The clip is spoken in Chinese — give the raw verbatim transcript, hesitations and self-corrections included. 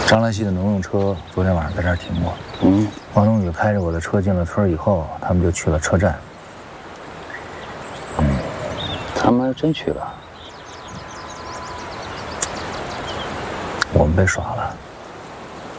张兰溪的农用车昨天晚上在这儿停过。嗯，王冬雨开着我的车进了村以后，他们就去了车站。嗯， 他们真去了。 我们被耍了。